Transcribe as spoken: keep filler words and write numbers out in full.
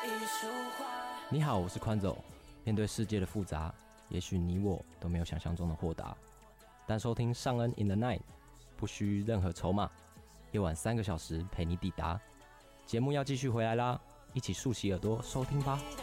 你好，我是宽走。面对世界的复杂，也许你我都没有想象中的豁达，但收听尚恩 in the night 不需任何筹码，夜晚三个小时陪你抵达。节目要继续回来啦，一起竖起耳朵收听吧。